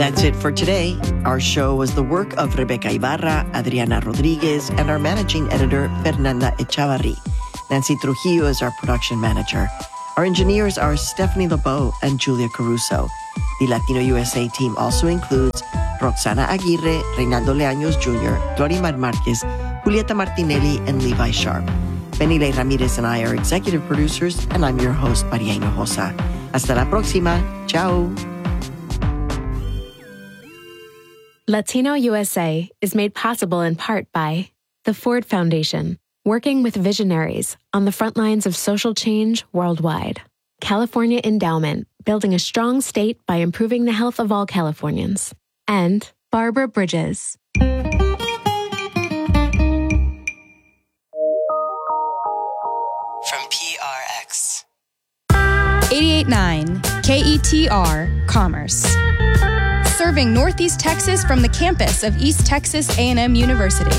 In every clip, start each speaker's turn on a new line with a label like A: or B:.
A: That's it for today. Our show was the work of Rebecca Ibarra, Adriana Rodriguez, and our managing editor, Fernanda Echavarri. Nancy Trujillo is our production manager. Our engineers are Stephanie LeBeau and Julia Caruso. The Latino USA team also includes Roxana Aguirre, Reynaldo Leaños Jr., Glorimar Marquez, Julieta Martinelli, and Levi Sharp. Benile Ramirez and I are executive producers, and I'm your host, Maria Hinojosa. Hasta la próxima. Ciao.
B: Latino USA is made possible in part by the Ford Foundation, working with visionaries on the front lines of social change worldwide. California Endowment, building a strong state by improving the health of all Californians. And Barbara Bridges.
C: From PRX.
D: 88.9 KETR Commerce. Serving Northeast Texas from the campus of East Texas A&M University.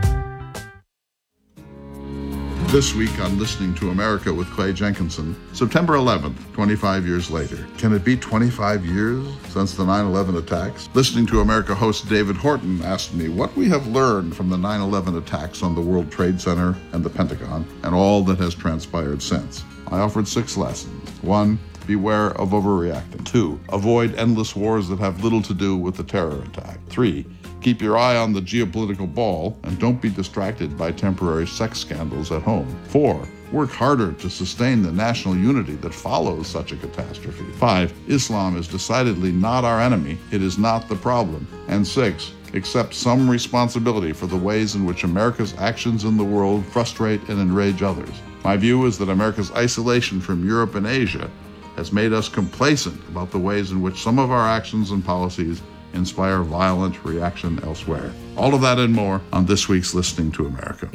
E: This week on Listening to America with Clay Jenkinson, September 11th, 25 years later. Can it be 25 years since the 9/11 attacks? Listening to America host David Horton asked me what we have learned from the 9/11 attacks on the World Trade Center and the Pentagon and all that has transpired since. I offered 6 lessons. 1, beware of overreacting. 2, avoid endless wars that have little to do with the terror attack. 3, keep your eye on the geopolitical ball and don't be distracted by temporary sex scandals at home. 4, work harder to sustain the national unity that follows such a catastrophe. 5, Islam is decidedly not our enemy. It is not the problem. And 6, accept some responsibility for the ways in which America's actions in the world frustrate and enrage others. My view is that America's isolation from Europe and Asia has made us complacent about the ways in which some of our actions and policies inspire violent reaction elsewhere. All of that and more on this week's Listening to America.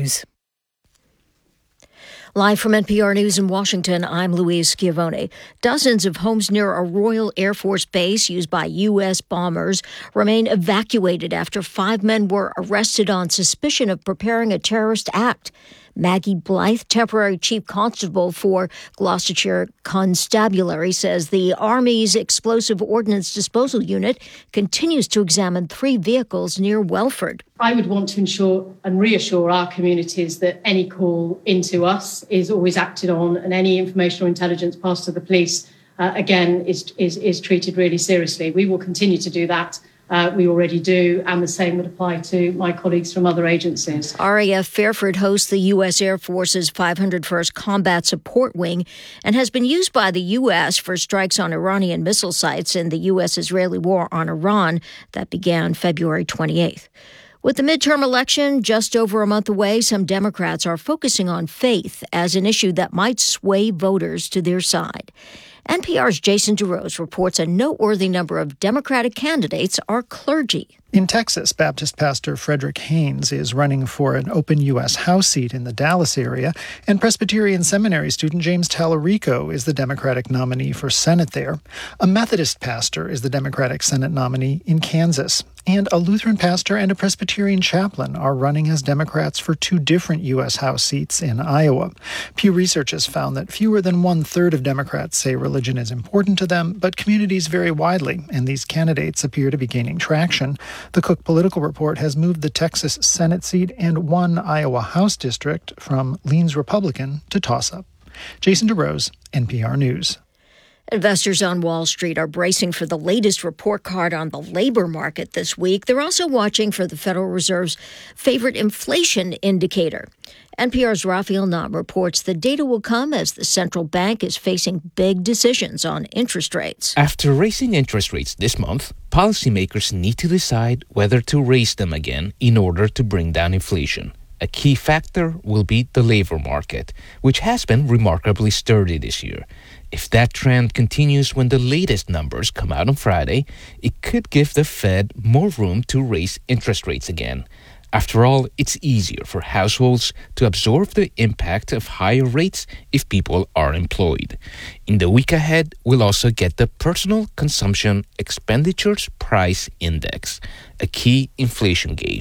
F: Live from NPR News in Washington, I'm Louise Schiavone. Dozens of homes near a Royal Air Force base used by U.S. bombers remain evacuated after 5 men were arrested on suspicion of preparing a terrorist act. Maggie Blythe, temporary chief constable for Gloucestershire Constabulary, says the Army's Explosive Ordnance Disposal Unit continues to examine 3 vehicles near Welford.
G: I would want to ensure and reassure our communities that any call into us is always acted on, and any information or intelligence passed to the police, again, is treated really seriously. We will continue to do that. We already do, and the same would apply to my colleagues from other agencies.
F: RAF Fairford hosts the U.S. Air Force's 501st Combat Support Wing and has been used by the U.S. for strikes on Iranian missile sites in the U.S.-Israeli war on Iran that began February 28th. With the midterm election just over a month away, some Democrats are focusing on faith as an issue that might sway voters to their side. NPR's Jason DeRose reports a noteworthy number of Democratic candidates are clergy.
H: In Texas, Baptist pastor Frederick Haynes is running for an open U.S. House seat in the Dallas area, and Presbyterian Seminary student James Tallarico is the Democratic nominee for Senate there. A Methodist pastor is the Democratic Senate nominee in Kansas. And a Lutheran pastor and a Presbyterian chaplain are running as Democrats for 2 different U.S. House seats in Iowa. Pew Research has found that fewer than 1/3 of Democrats say religion is important to them, but communities vary widely, and these candidates appear to be gaining traction. The Cook Political Report has moved the Texas Senate seat and 1 Iowa House district from leans Republican to toss-up. Jason DeRose, NPR News.
F: Investors on Wall Street are bracing for the latest report card on the labor market this week. They're also watching for the Federal Reserve's favorite inflation indicator. NPR's Raphael Nahm reports the data will come as the central bank is facing big decisions on interest rates.
I: After raising interest rates this month, policymakers need to decide whether to raise them again in order to bring down inflation. A key factor will be the labor market, which has been remarkably sturdy this year. If that trend continues when the latest numbers come out on Friday, it could give the Fed more room to raise interest rates again. After all, it's easier for households to absorb the impact of higher rates if people are employed. In the week ahead, we'll also get the Personal Consumption Expenditures Price Index, a key inflation gauge.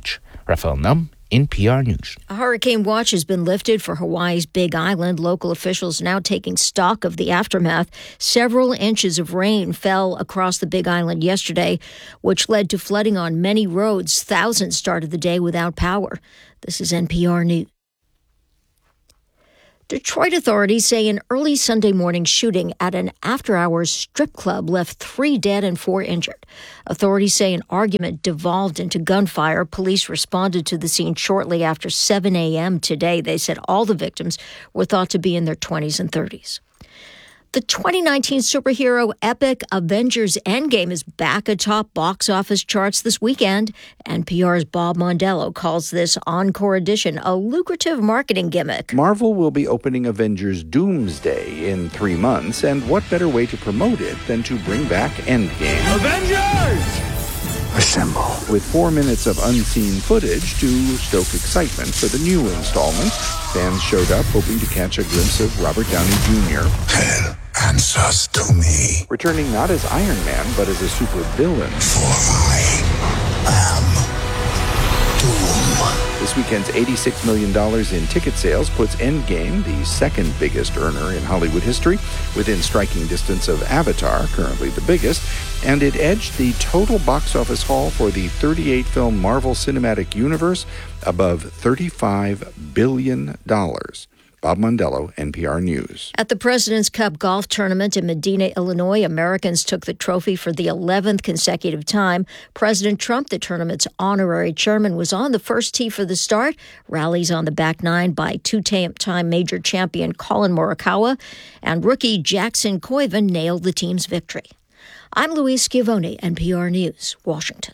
I: Rafael Num, NPR News.
F: A hurricane watch has been lifted for Hawaii's Big Island. Local officials now taking stock of the aftermath. Several inches of rain fell across the Big Island yesterday, which led to flooding on many roads. Thousands started the day without power. This is NPR News. Detroit authorities say an early Sunday morning shooting at an after-hours strip club left 3 dead and 4 injured. Authorities say an argument devolved into gunfire. Police responded to the scene shortly after 7 a.m. today. They said all the victims were thought to be in their 20s and 30s. The 2019 superhero epic Avengers Endgame is back atop box office charts this weekend. NPR's Bob Mondello calls this encore edition a lucrative marketing gimmick.
C: Marvel will be opening Avengers Doomsday in 3 months, and what better way to promote it than to bring back Endgame?
J: Avengers!
C: Assemble. With 4 minutes of unseen footage to stoke excitement for the new installment, fans showed up hoping to catch a glimpse of Robert Downey Jr.
J: Hell answers to me.
C: Returning not as Iron Man, but as a super villain.
J: For I am Doom.
C: This weekend's $86 million in ticket sales puts Endgame, the second biggest earner in Hollywood history, within striking distance of Avatar, currently the biggest, and it edged the total box office haul for the 38-film Marvel Cinematic Universe above $35 billion. Bob Mondello, NPR News.
F: At the President's Cup golf tournament in Medina, Illinois, Americans took the trophy for the 11th consecutive time. President Trump, the tournament's honorary chairman, was on the first tee for the start. Rallies on the back nine by two-time major champion Colin Morikawa, and rookie Jackson Koiven nailed the team's victory. I'm Louise Schiavone, NPR News, Washington.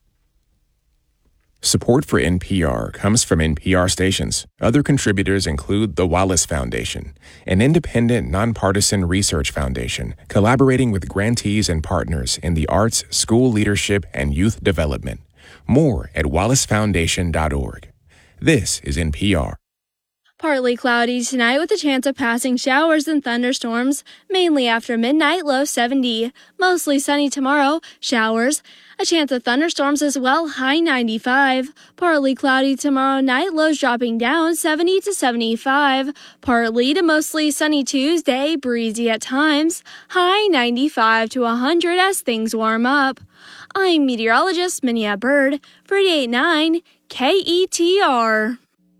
K: Support for NPR comes from NPR stations. Other contributors include the Wallace Foundation, an independent, nonpartisan research foundation collaborating with grantees and partners in the arts, school leadership, and youth development. More at wallacefoundation.org. This is NPR.
L: Partly cloudy tonight with a chance of passing showers and thunderstorms, mainly after midnight, low 70. Mostly sunny tomorrow, showers. A chance of thunderstorms as well, high 95. Partly cloudy tomorrow night, lows dropping down 70 to 75. Partly to mostly sunny Tuesday, breezy at times, high 95 to 100 as things warm up. I'm meteorologist Minia Bird, 48.9 KETR.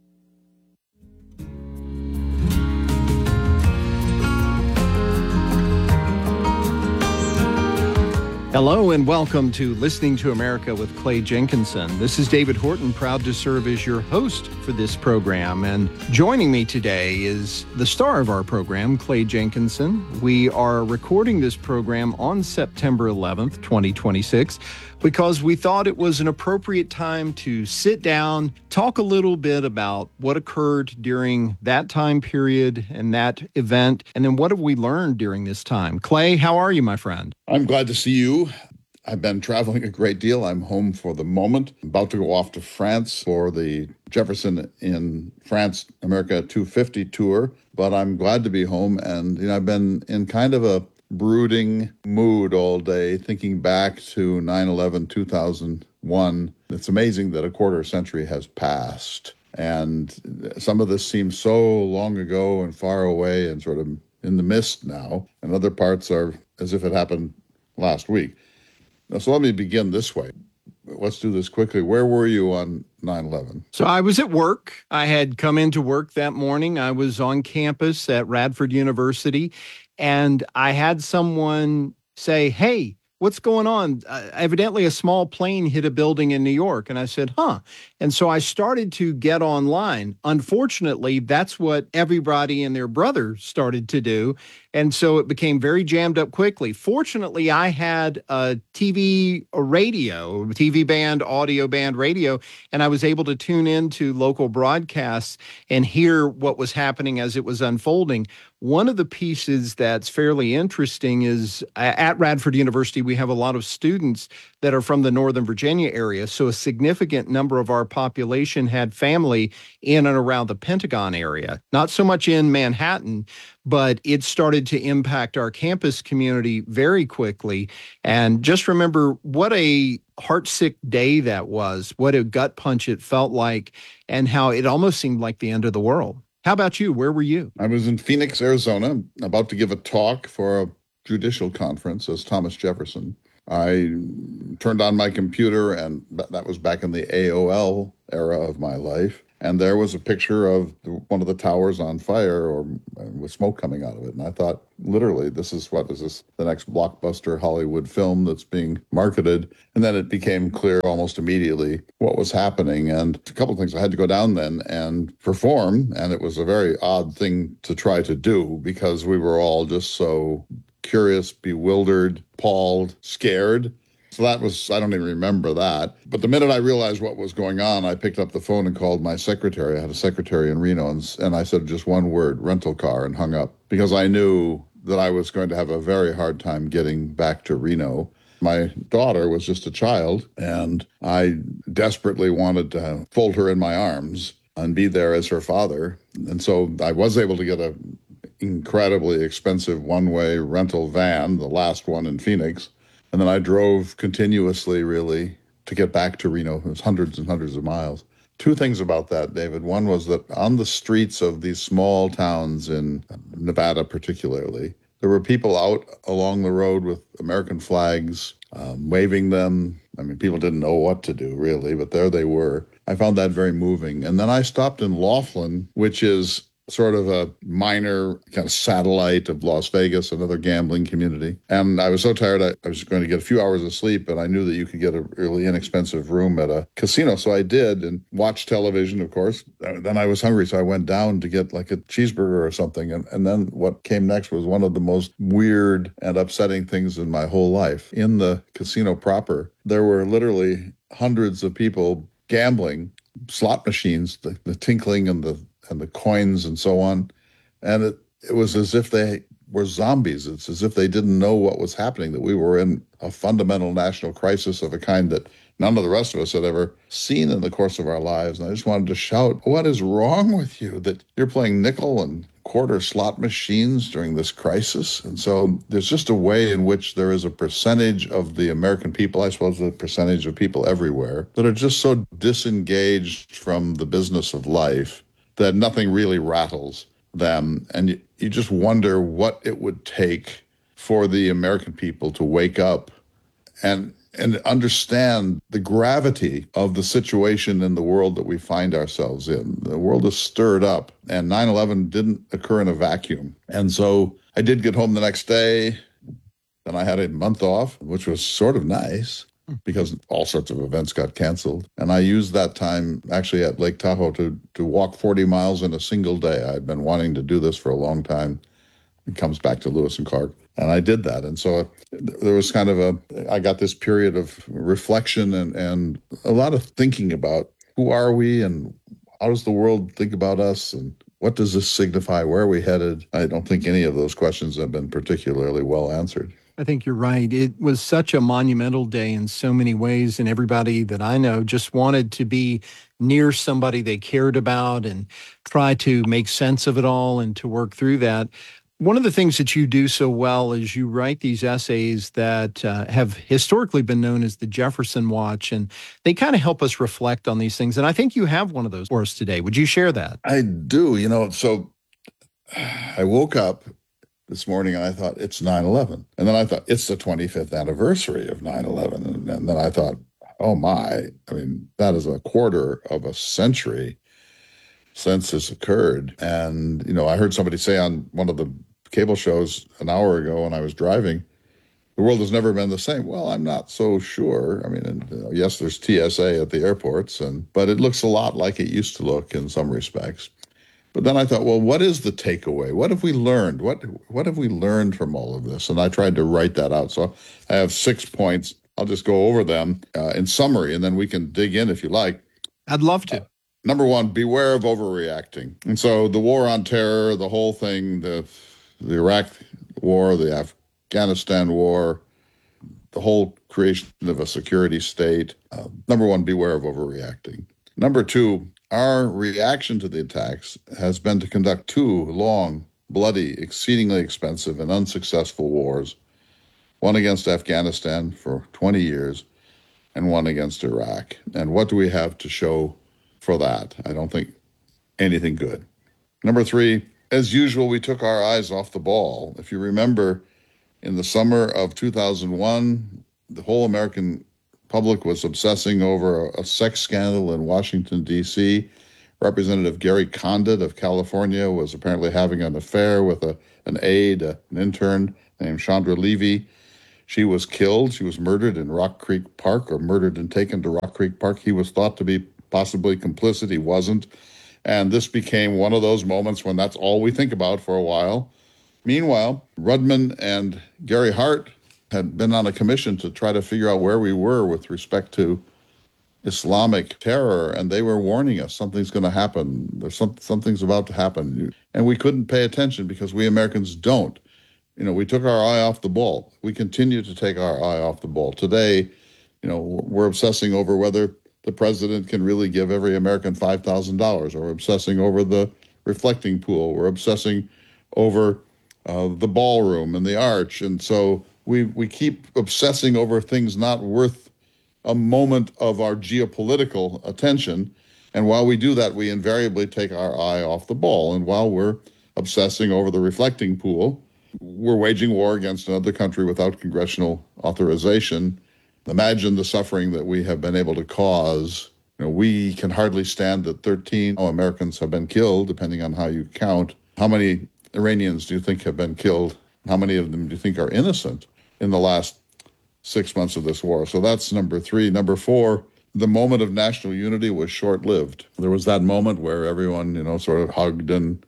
M: Hello and welcome to Listening to America with Clay Jenkinson. This is David Horton, proud to serve as your host for this program. And joining me today is the star of our program, Clay Jenkinson. We are recording this program on September 11th, 2026, because we thought it was an appropriate time to sit down, talk a little bit about what occurred during that time period and that event, and then what have we learned during this time. Clay, how are you, my friend?
E: I'm glad to see you. I've been traveling a great deal. I'm home for the moment. I'm about to go off to France for the Jefferson in France America 250 tour, but I'm glad to be home. And, I've been in kind of a brooding mood all day, thinking back to 9/11, 2001. It's amazing that a quarter century has passed. And some of this seems so long ago and far away and sort of in the mist now. And other parts are as if it happened last week. So let me begin this way. Let's do this quickly. Where were you on 9/11?
M: So I was at work. I had come into work that morning. I was on campus at Radford University, and I had someone say, "Hey, what's going on?" Evidently, a small plane hit a building in New York. And I said, huh. And so I started to get online. Unfortunately, that's what everybody and their brother started to do. And so it became very jammed up quickly. Fortunately, I had a TV band, audio band radio, and I was able to tune into local broadcasts and hear what was happening as it was unfolding. One of the pieces that's fairly interesting is at Radford University, we have a lot of students that are from the Northern Virginia area. So a significant number of our population had family in and around the Pentagon area. Not so much in Manhattan, but it started started to impact our campus community very quickly. And just remember what a heartsick day that was, what a gut punch it felt like, and how it almost seemed like the end of the world. How about you? Where were you?
E: I was in Phoenix, Arizona, about to give a talk for a judicial conference as Thomas Jefferson. I turned on my computer, and that was back in the AOL era of my life. And there was a picture of one of the towers on fire or with smoke coming out of it. And I thought, literally, is this the next blockbuster Hollywood film that's being marketed? And then it became clear almost immediately what was happening. And a couple of things, I had to go down then and perform. And it was a very odd thing to try to do because we were all just so curious, bewildered, appalled, scared. So that was, I don't even remember that. But the minute I realized what was going on, I picked up the phone and called my secretary. I had a secretary in Reno, and I said just one word, rental car, and hung up because I knew that I was going to have a very hard time getting back to Reno. My daughter was just a child, and I desperately wanted to fold her in my arms and be there as her father. And so I was able to get a incredibly expensive one-way rental van, the last one in Phoenix. And then I drove continuously, really, to get back to Reno. It was hundreds and hundreds of miles. Two things about that, David. One was that on the streets of these small towns in Nevada particularly, there were people out along the road with American flags, waving them. I mean, people didn't know what to do, really, but there they were. I found that very moving. And then I stopped in Laughlin, which is sort of a minor kind of satellite of Las Vegas, another gambling community. And I was so tired, I was going to get a few hours of sleep, and I knew that you could get a really inexpensive room at a casino. So I did, and watched television, of course. Then I was hungry, so I went down to get like a cheeseburger or something. And then what came next was one of the most weird and upsetting things in my whole life. In the casino proper, there were literally hundreds of people gambling, slot machines, the tinkling and the coins and so on. And it was as if they were zombies. It's as if they didn't know what was happening, that we were in a fundamental national crisis of a kind that none of the rest of us had ever seen in the course of our lives. And I just wanted to shout, what is wrong with you that you're playing nickel and quarter slot machines during this crisis? And so there's just a way in which there is a percentage of the American people, I suppose a percentage of people everywhere, that are just so disengaged from the business of life that nothing really rattles them. And you just wonder what it would take for the American people to wake up and understand the gravity of the situation in the world that we find ourselves in. The world is stirred up, and 9/11 didn't occur in a vacuum. And so I did get home the next day, and I had a month off, which was sort of nice, because all sorts of events got canceled. And I used that time actually at Lake Tahoe to walk 40 miles in a single day. I'd been wanting to do this for a long time. It comes back to Lewis and Clark. And I did that. And so there was kind of I got this period of reflection and a lot of thinking about who are we and how does the world think about us and what does this signify? Where are we headed? I don't think any of those questions have been particularly well answered.
M: I think you're right. It was such a monumental day in so many ways, and everybody that I know just wanted to be near somebody they cared about and try to make sense of it all and to work through that. One of the things that you do so well is you write these essays that have historically been known as the Jefferson Watch, and they kind of help us reflect on these things. And I think you have one of those for us today. Would you share that?
E: I do. So I woke up this morning and I thought, it's 9/11. And then I thought, it's the 25th anniversary of 9/11. And then I thought, oh my, that is a quarter of a century since this occurred. And, I heard somebody say on one of the cable shows an hour ago when I was driving, the world has never been the same. Well, I'm not so sure. Yes, there's TSA at the airports, but it looks a lot like it used to look in some respects. But then I thought, well, what is the takeaway? What have we learned? What have we learned from all of this? And I tried to write that out. So I have 6 points. I'll just go over them in summary, and then we can dig in if you like.
M: I'd love to.
E: Number one, beware of overreacting. And so the war on terror, the whole thing, the Iraq war, the Afghanistan war, the whole creation of a security state. Number one, beware of overreacting. Number two, our reaction to the attacks has been to conduct 2 long, bloody, exceedingly expensive, and unsuccessful wars, one against Afghanistan for 20 years and one against Iraq. And what do we have to show for that? I don't think anything good. Number 3, as usual, we took our eyes off the ball. If you remember, in the summer of 2001, the whole American public was obsessing over a sex scandal in Washington, D.C. Representative Gary Condit of California was apparently having an affair with an aide, an intern named Chandra Levy. She was killed. She was murdered in Rock Creek Park, or murdered and taken to Rock Creek Park. He was thought to be possibly complicit. He wasn't. And this became one of those moments when that's all we think about for a while. Meanwhile, Rudman and Gary Hart had been on a commission to try to figure out where we were with respect to Islamic terror, and they were warning us something's going to happen. There's something's about to happen. And we couldn't pay attention because we Americans don't. We took our eye off the ball. We continue to take our eye off the ball. Today, we're obsessing over whether the president can really give every American $5,000, or we're obsessing over the reflecting pool. We're obsessing over the ballroom and the arch. And so we keep obsessing over things not worth a moment of our geopolitical attention. And while we do that, we invariably take our eye off the ball. And while we're obsessing over the reflecting pool, we're waging war against another country without congressional authorization. Imagine the suffering that we have been able to cause. We can hardly stand that 13 Americans have been killed, depending on how you count. How many Iranians do you think have been killed? How many of them do you think are innocent in the last 6 months of this war? So that's number 3. Number 4, the moment of national unity was short-lived. There was that moment where everyone, sort of hugged, and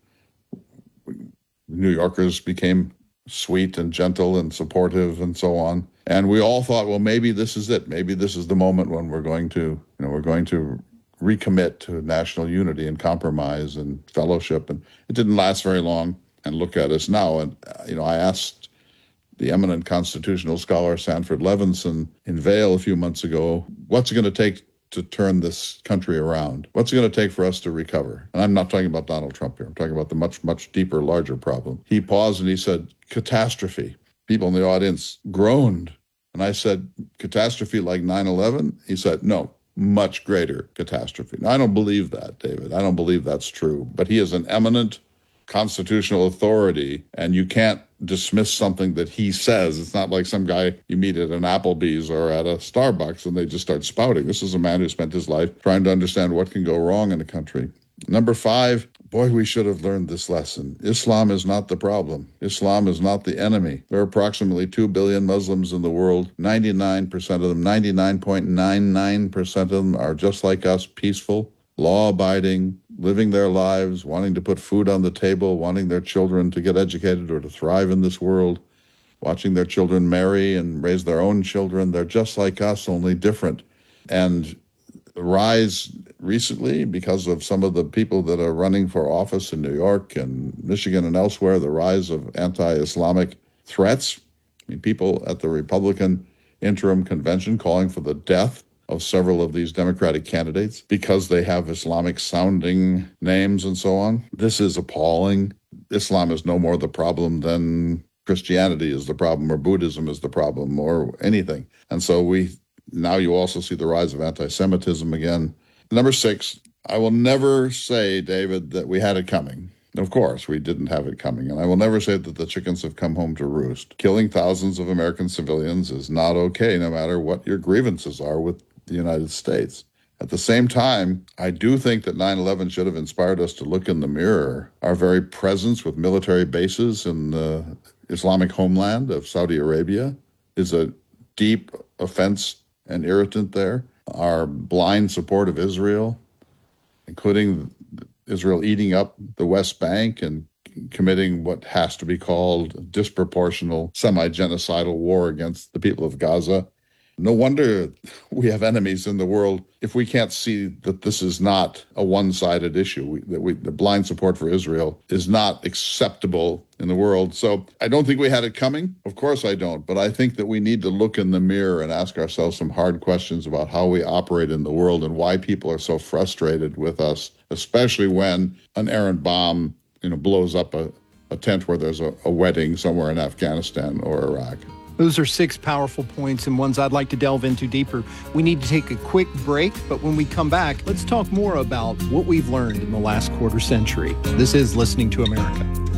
E: New Yorkers became sweet and gentle and supportive and so on. And we all thought, well, maybe this is it. Maybe this is the moment when we're going to recommit to national unity and compromise and fellowship. And it didn't last very long. And look at us now. And, I asked the eminent constitutional scholar Sanford Levinson in Vail a few months ago, what's it going to take to turn this country around? What's it going to take for us to recover? And I'm not talking about Donald Trump here. I'm talking about the much, much deeper, larger problem. He paused and he said, catastrophe. People in the audience groaned. And I said, catastrophe like 9/11? He said, no, much greater catastrophe. Now, I don't believe that, David. I don't believe that's true. But he is an eminent constitutional authority, and you can't dismiss something that he says. It's not like some guy you meet at an Applebee's or at a Starbucks and they just start spouting. This is a man who spent his life trying to understand what can go wrong in a country. Number 5, boy, we should have learned this lesson. Islam is not the problem. Islam is not the enemy. There are approximately 2 billion Muslims in the world. 99% of them, 99.99% of them are just like us, peaceful, law-abiding, living their lives, wanting to put food on the table, wanting their children to get educated or to thrive in this world, watching their children marry and raise their own children. They're just like us, only different. And the rise recently, because of some of the people that are running for office in New York and Michigan and elsewhere, the rise of anti-Islamic threats. People at the Republican interim convention calling for the death of several of these Democratic candidates because they have Islamic-sounding names and so on. This is appalling. Islam is no more the problem than Christianity is the problem, or Buddhism is the problem, or anything. And so now you also see the rise of anti-Semitism again. Number 6, I will never say, David, that we had it coming. Of course, we didn't have it coming. And I will never say that the chickens have come home to roost. Killing thousands of American civilians is not okay, no matter what your grievances are with the United States. At the same time, I do think that 9/11 should have inspired us to look in the mirror. Our very presence with military bases in the Islamic homeland of Saudi Arabia is a deep offense and irritant there. Our blind support of Israel, including Israel eating up the West Bank and committing what has to be called disproportional semi-genocidal war against the people of Gaza. No wonder we have enemies in the world if we can't see that this is not a one-sided issue, the blind support for Israel is not acceptable in the world. So I don't think we had it coming. Of course I don't. But I think that we need to look in the mirror and ask ourselves some hard questions about how we operate in the world and why people are so frustrated with us, especially when an errant bomb blows up a tent where there's a wedding somewhere in Afghanistan or Iraq.
M: Those are 6 powerful points and ones I'd like to delve into deeper. We need to take a quick break, but when we come back, let's talk more about what we've learned in the last quarter century. This is Listening to America.